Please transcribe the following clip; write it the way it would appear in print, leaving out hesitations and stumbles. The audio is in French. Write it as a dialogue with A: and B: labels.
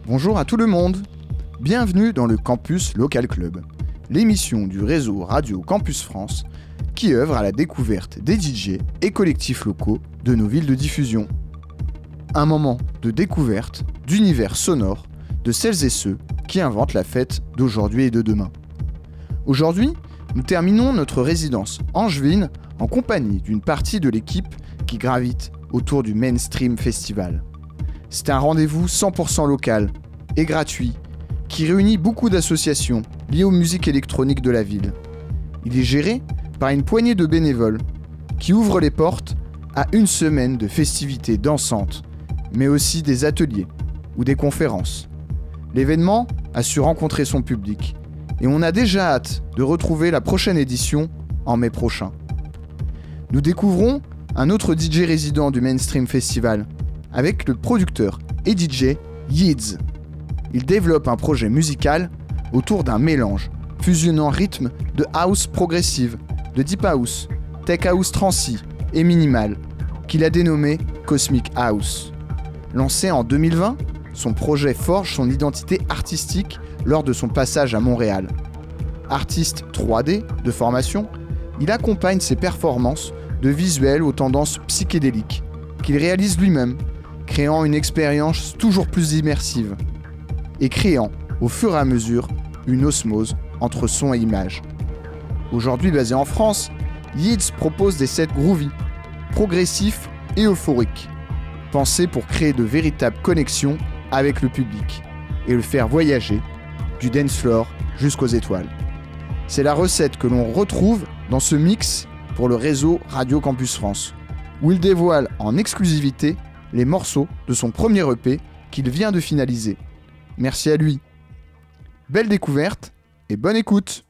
A: Bonjour à tout le monde. Bienvenue dans le Campus Local Club, l'émission du réseau Radio Campus France qui œuvre à la découverte des DJ et collectifs locaux de nos villes de diffusion. Un moment de découverte d'univers sonores de celles et ceux qui inventent la fête d'aujourd'hui et de demain. Aujourd'hui, nous terminons notre résidence angevine en compagnie d'une partie de l'équipe qui gravite autour du Mainstream Festival. C'est un rendez-vous 100% local et gratuit qui réunit beaucoup d'associations liées aux musiques électroniques de la ville. Il est géré par une poignée de bénévoles qui ouvrent les portes à une semaine de festivités dansantes, mais aussi des ateliers ou des conférences. L'événement a su rencontrer son public et on a déjà hâte de retrouver la prochaine édition en mai prochain. Nous découvrons un autre DJ résident du Mainstream Festival avec le producteur et DJ Yeeds. Il développe un projet musical autour d'un mélange fusionnant rythme de house progressive, de deep house, tech house trancy et minimal qu'il a dénommé Cosmic House. Lancé en 2020, son projet forge son identité artistique lors de son passage à Montréal. Artiste 3D de formation, il accompagne ses performances de visuels aux tendances psychédéliques qu'il réalise lui-même, créant une expérience toujours plus immersive et créant au fur et à mesure une osmose entre son et image. Aujourd'hui basé en France, Yeeds propose des sets groovy, progressifs et euphoriques, pensés pour créer de véritables connexions avec le public et le faire voyager du dance floor jusqu'aux étoiles. C'est la recette que l'on retrouve dans ce mix pour le réseau Radio Campus France, où il dévoile en exclusivité les morceaux de son premier EP qu'il vient de finaliser. Merci à lui. Belle découverte et bonne écoute.